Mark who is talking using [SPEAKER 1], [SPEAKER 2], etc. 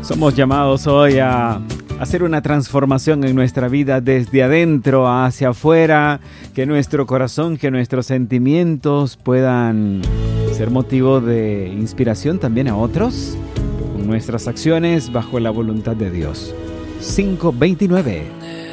[SPEAKER 1] Somos llamados hoy a hacer una transformación en nuestra vida desde adentro hacia afuera, que nuestro corazón, que nuestros sentimientos puedan ser motivo de inspiración también a otros, con nuestras acciones bajo la voluntad de Dios. 5:29